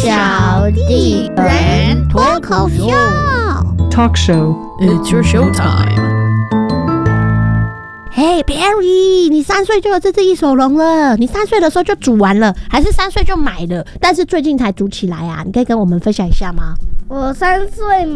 小地人脱口秀 Talk show. It's your show time. Hey Perry， 你3岁就有这只异手龙了，你3岁的时候就煮完了，还是3岁就买了，但是最近才煮起来啊？你可以跟我们分享一下吗？ 我3岁